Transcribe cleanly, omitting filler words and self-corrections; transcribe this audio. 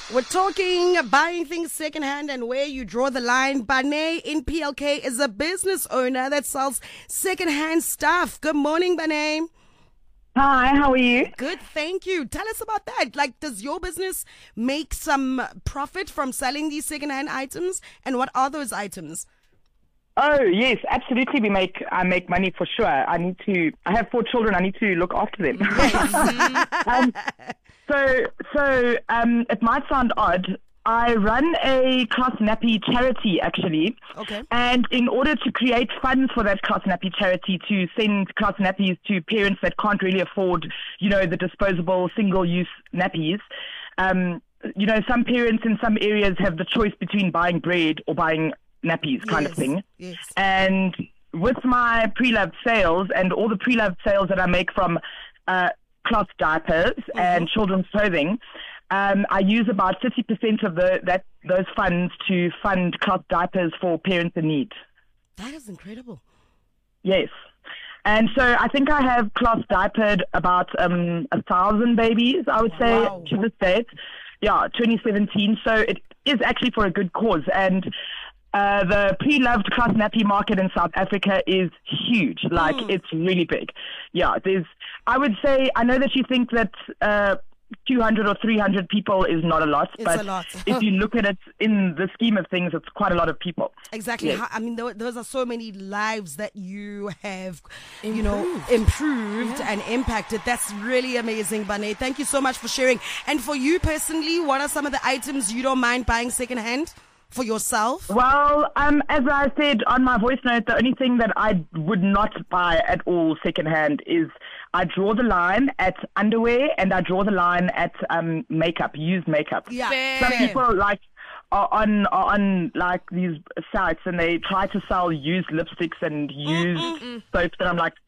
We're talking buying things secondhand and where you draw the line. Bane in PLK is a business owner that sells secondhand stuff. Good morning, Bane. Hi, how are you? Good, thank you. Tell us about that. Like, does your business make some profit from selling these secondhand items? And what are those items? Oh, yes, absolutely. I make money for sure. I have 4 children. I need to look after them. So it might sound odd. I run a Class Nappy charity, actually. Okay. And in order to create funds for that Class Nappy charity to send Class Nappies to parents that can't really afford, the disposable single-use nappies, some parents in some areas have the choice between buying bread or buying nappies kind of thing. Yes. And with my pre-loved sales and all the pre-loved sales that I make from cloth diapers and children's clothing, I use about 50% of those funds to fund cloth diapers for parents in need. That is incredible. Yes. And so I think I have cloth diapered about 1,000 babies, I would say, to this date. Yeah, 2017. So it is actually for a good cause. And the pre-loved cloth nappy market in South Africa is huge. Like, it's really big. Yeah, I would say, I know that you think that 200 or 300 people is not a lot, but a lot. If you look at it in the scheme of things, it's quite a lot of people. Exactly. Yes. I mean, those are so many lives that you have, improved and impacted. That's really amazing, Bane. Thank you so much for sharing. And for you personally, what are some of the items you don't mind buying secondhand for yourself? Well, as I said on my voice note, the only thing that I would not buy at all secondhand is I draw the line at underwear and I draw the line at makeup, used makeup. Yeah. Fair. Some people are on like these sites and they try to sell used lipsticks and used soaps, and I'm like,